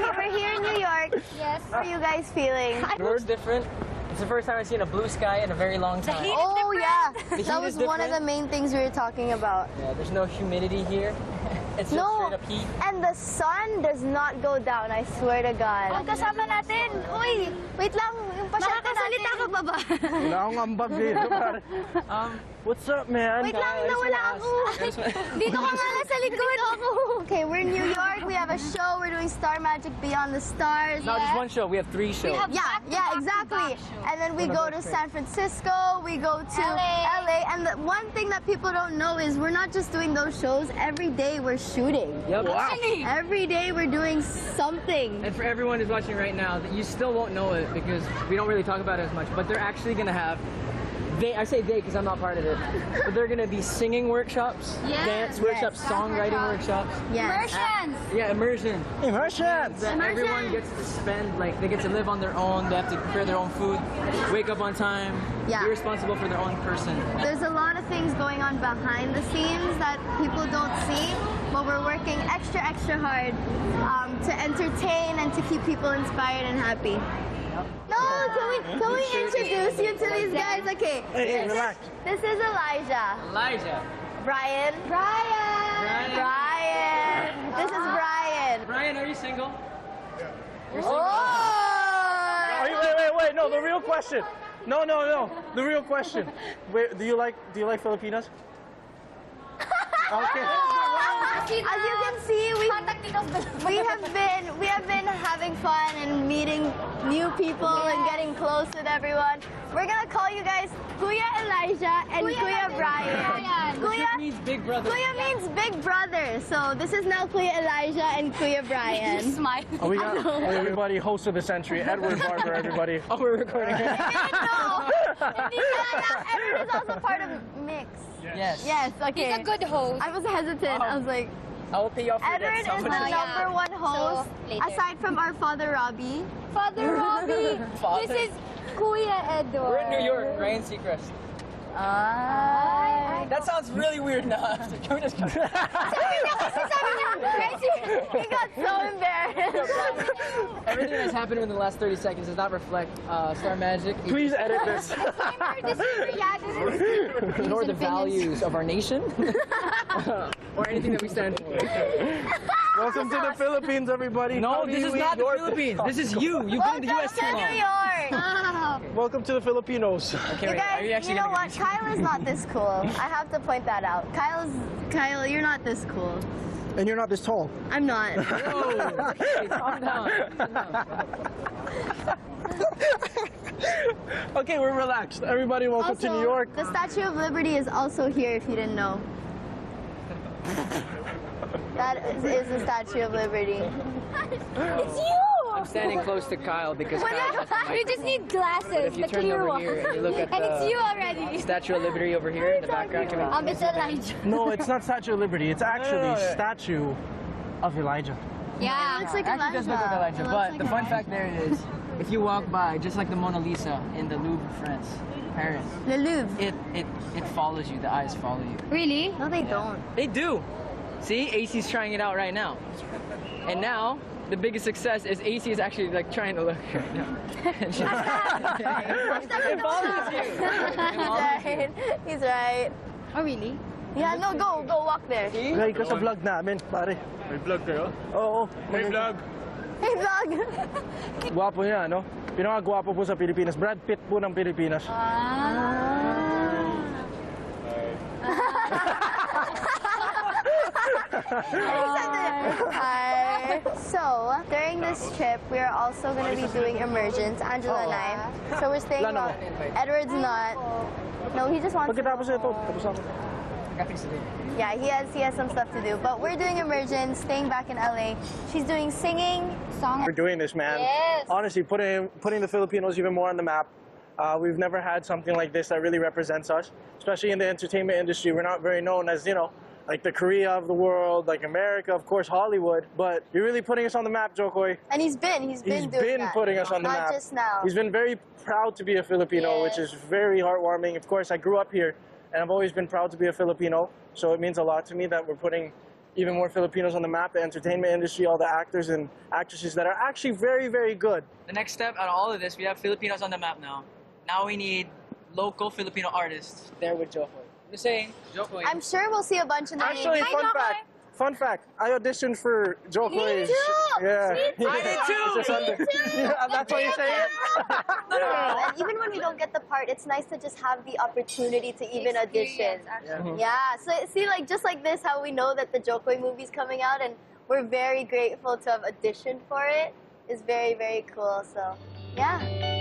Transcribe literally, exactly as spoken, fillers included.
we're here in New York. Yes. How are you guys feeling? It looks different. It's the first time I've seen a blue sky in a very long time. Oh yeah, The that heat was is one of the different. main things we were talking about. Yeah, there's no humidity here. It's just No, straight up heat. and the sun does not go down, I swear to God. Ang kasama natin. Uy, Wait lang, yung pasyente makakasalita ka pa ba? Wala akong ambag dito, pare. Um, What's up, man? Wait lang, I just nawala wanna ako. ask- Dito ka nga na sa likod. Okay, we're in New York. We have a show. We're doing Star Magic Beyond the Stars. Not just one show, we have three shows. have- Yeah, yeah, exactly. back-to-back show. And then we go to San Francisco, we go to L A. L A, and the one thing that people don't know is we're not just doing those shows. Every day we're shooting. Yep. Every day we're doing something. And for everyone who's watching right now, you still won't know it because we don't really talk about it as much, but they're actually going to have, they, I say they because I'm not part of it, but they're going to be singing workshops, Yes. dance workshops, Yes. songwriting workshops. Yes. Immersions. Yeah, immersion. Immersions! That everyone gets to spend, like, they get to live on their own, they have to prepare their own food, wake up on time, Yeah. be responsible for their own person. There's a lot of things going on behind the scenes that people don't see, but we're working extra, extra hard um, to entertain and to keep people inspired and happy. No, can we can we introduce you to these guys? Okay. Hey, hey, relax. This is Elijah. Elijah. Brian. Brian. Brian. Brian. This is Brian. Brian, are you single? You're single? Oh! Wait, wait, wait, wait. No, the real question. No, no, no. The real question. Wait, do you like do you like Filipinas? Okay. As you can see, we we have been we have been having fun and meeting new people and getting close with everyone. We're gonna call you guys Kuya Elijah and Kuya, Brian. Which Kuya means big brother. Kuya means big brother, so this is now Kuya Elijah and Kuya Brian. Smile. Oh, we got everybody, host of the century, Edward Barber, everybody. Oh, we're recording. No, Edward is also part of Mix. Yes. Yes, okay. He's a good host. I was hesitant. I was like, I will pay you off for Edward that. is Someone the Oh, yeah. number one host, So, later. aside from our father Robbie. Father Robbie. Father. This is Kuya Edward. We're in New York, Ryan Seacrest. Ah. That sounds really weird now. Can we just cut it? He got so embarrassed. Everything that's happened in the last thirty seconds does not reflect uh, Star Magic. Please edit this. Nor the values of our nation. Or anything that we stand for. Welcome to the Philippines, everybody. No, How do this you is eat not the your- Philippines. This is you. You've been in the U S too Welcome to long. New York. Welcome to the Filipinos. Okay, You wait, are guys, you actually you know gonna what? give me- Kyle is not this cool. I have to point that out. Kyle's Kyle, you're not this cool. And you're not this tall. I'm not. Whoa. Hey, calm down. Calm down. Okay, we're relaxed. Everybody, welcome Also, to New York. the Statue of Liberty is also here if you didn't know. That is, is the Statue of Liberty. It's you! I'm standing close to Kyle because Kyle has the We mic. just need glasses, But if you the turn clear over ones. here and you look at and it's the- you already. Statue of Liberty over here in the background. Can we- Um, it's Elijah. No, it's not Statue of Liberty. It's actually no, no. Statue of Elijah. Yeah. It looks like Actually, it does look like Elijah, It looks but like the fun Elijah. fact there is, if you walk by, just like the Mona Lisa in the Louvre, France, Paris, Le Louvre. it it it follows you. The eyes follow you. Really? No, they don't. They do. See, A C's trying it out right now, and now the biggest success is A C is actually like trying to look right now. And she's- it follows you. It He's follows you. right. He's right. Oh, really? Yeah, no, go, go walk there. Hey, Gay ka sa vlog namin, pare. May vlog kayo? Oo. May vlog! vlog. Gwapo niya, no? Pinakagwapo po sa Pilipinas. Brad Pitt po ng Pilipinas. Hi. So, during this trip, we are also going to be doing immersions, Angela and I. So we're staying Wala out. Edward's not. No, he just wants to Pagkatapos go ito, home. tapos ako. Yeah, he has he has some stuff to do. But we're doing immersions, staying back in L A. She's doing singing, song. We're doing this, man. Yes. Honestly, putting putting the Filipinos even more on the map. Uh, we've never had something like this that really represents us, especially in the entertainment industry. We're not very known as, you know, like the Korea of the world, like America, of course, Hollywood. But you're really putting us on the map, Jokoy. And he's been, he's been He's doing been that. putting us on the Not map. Not just now. He's been very proud to be a Filipino, which Yes. is very heartwarming. Of course, I grew up here, and I've always been proud to be a Filipino. So it means a lot to me that we're putting even more Filipinos on the map, the entertainment industry, all the actors and actresses that are actually very, very good. The next step out of all of this, we have Filipinos on the map now. Now we need local Filipino artists there with Jokoy. I'm just saying, Jokoy. I'm sure we'll see a bunch in the Actually, Hi, fun Jokoy. fact. Fun fact, I auditioned for Jokoy. Me too! Yeah. Me too! I did too! It's just under- Me too! Yeah, that's why you say it? Yeah, and even when we don't get the part, it's nice to just have the opportunity to even audition. Mhm. Yeah, so see, like just like this, how we know that the Jokoy movie's coming out, and we're very grateful to have auditioned for it, is very, very cool. So, yeah.